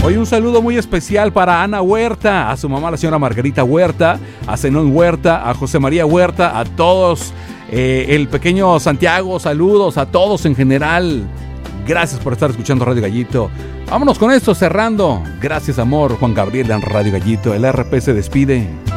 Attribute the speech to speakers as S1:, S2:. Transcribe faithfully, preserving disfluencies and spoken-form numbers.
S1: Hoy un saludo muy especial para Ana Huerta, a su mamá la señora Margarita Huerta, a Zenón Huerta, a José María Huerta, a todos, eh, el pequeño Santiago, saludos a todos en general. Gracias por estar escuchando Radio Gallito. Vámonos con esto, cerrando. Gracias, amor. Juan Gabriel en Radio Gallito. El R P se despide.